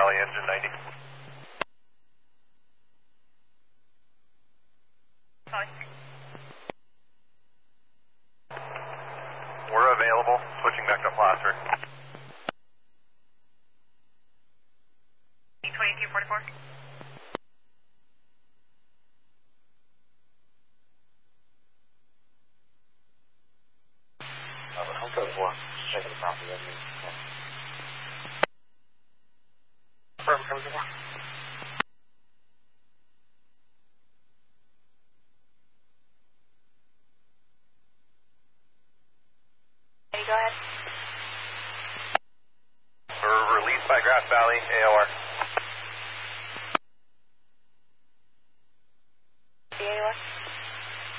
Valley, engine 90. Hi. We're available. Switching back to Placer. 2244. Không cần qua. Đây là sao thì em Affirmative. Hey, go ahead. We're released by Grass Valley, AOR.